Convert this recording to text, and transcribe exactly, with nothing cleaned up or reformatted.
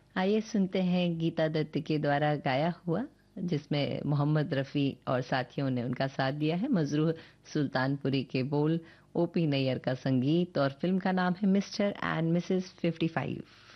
आइए सुनते हैं गीता दत्त के द्वारा गाया हुआ, जिसमें मोहम्मद रफ़ी और साथियों ने उनका साथ दिया है। मजरूह सुल्तानपुरी के बोल, ओपी नैयर का संगीत और फिल्म का नाम है mister and Mrs fifty five.